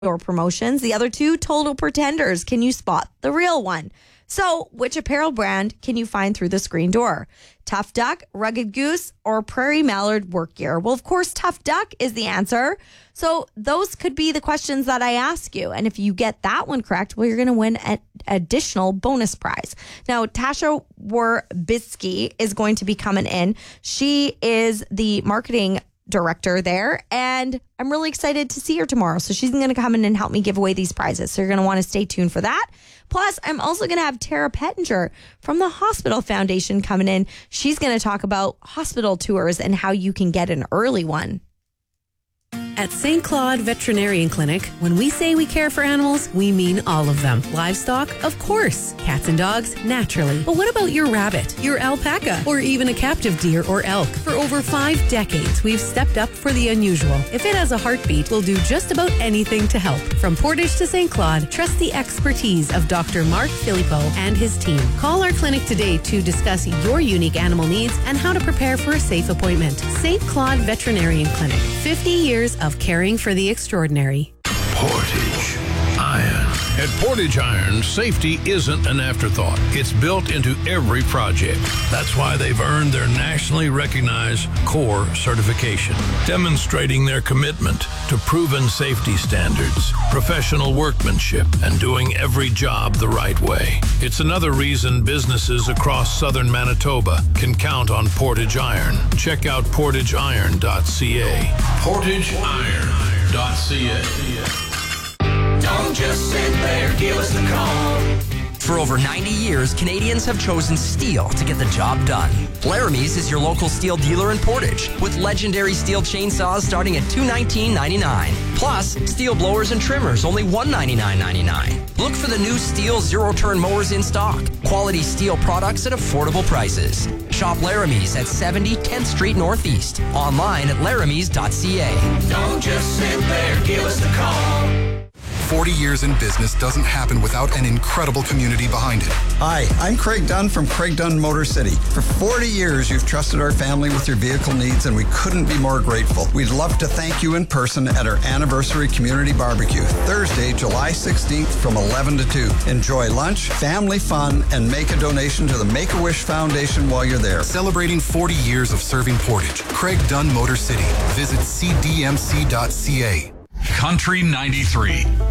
or promotions. The other two, total pretenders. Can you spot the real one? So, which apparel brand can you find through the screen door? Tough Duck, Rugged Goose, or Prairie Mallard work gear? Well, of course, Tough Duck is the answer. So those could be the questions that I ask you. And if you get that one correct, well, you're going to win an additional bonus prize. Now, Tasha Warbitsky is going to be coming in. She is the marketing director there, and I'm really excited to see her tomorrow. So she's going to come in and help me give away these prizes. So you're going to want to stay tuned for that. Plus, I'm also going to have Tara Pettinger from the Hospital Foundation coming in. She's going to talk about hospital tours and how you can get an early one. At St. Claude Veterinarian Clinic, when we say we care for animals, we mean all of them. Livestock, of course. Cats and dogs, naturally. But what about your rabbit, your alpaca, or even a captive deer or elk? For over 5 decades, we've stepped up for the unusual. If it has a heartbeat, we'll do just about anything to help. From Portage to St. Claude, trust the expertise of Dr. Mark Filippo and his team. Call our clinic today to discuss your unique animal needs and how to prepare for a safe appointment. St. Claude Veterinarian Clinic, 50 years of caring for the extraordinary. Portage Iron. At Portage Iron, safety isn't an afterthought. It's built into every project. That's why they've earned their nationally recognized CORE certification, demonstrating their commitment to proven safety standards, professional workmanship, and doing every job the right way. It's another reason businesses across southern Manitoba can count on Portage Iron. Check out portageiron.ca. portageiron.ca. Don't just sit there, give us the call. For over 90 years, Canadians have chosen steel to get the job done. Laramie's is your local steel dealer in Portage, with legendary steel chainsaws starting at $219.99. Plus, steel blowers and trimmers, only $199.99. Look for the new steel zero-turn mowers in stock. Quality steel products at affordable prices. Shop Laramie's at 70 10th Street Northeast. Online at laramies.ca. Don't just sit there, give us the call. 40 years in business doesn't happen without an incredible community behind it. Hi, I'm Craig Dunn from Craig Dunn Motor City. For 40 years, you've trusted our family with your vehicle needs, and we couldn't be more grateful. We'd love to thank you in person at our anniversary community barbecue, Thursday, July 16th from 11 to 2. Enjoy lunch, family fun, and make a donation to the Make-A-Wish Foundation while you're there. Celebrating 40 years of serving Portage. Craig Dunn Motor City. Visit cdmc.ca. Country 93.